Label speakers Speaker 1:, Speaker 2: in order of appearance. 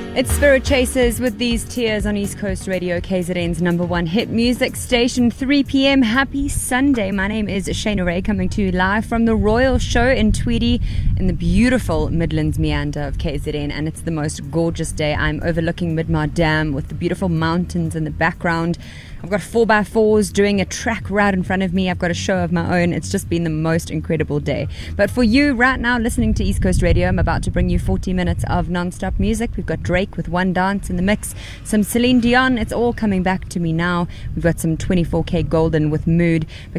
Speaker 1: It's Spirit Chasers with These Tears on East Coast Radio, KZN's number one hit music station, 3 p.m. Happy Sunday. My name is Shana Ray, coming to you live from the Royal Show in Tweedy in the beautiful Midlands meander of KZN, and it's the most gorgeous day. I'm overlooking Midmar Dam with the beautiful mountains in the background. I've got 4x4s doing a track right in front of me. I've got a show of my own. It's just been the most incredible day. But for you right now, listening to East Coast Radio, I'm about to bring you 40 minutes of non-stop music. We've got Drake with One Dance in the mix, some Celine Dion. It's all coming back to me now. We've got some 24K Golden with Mood.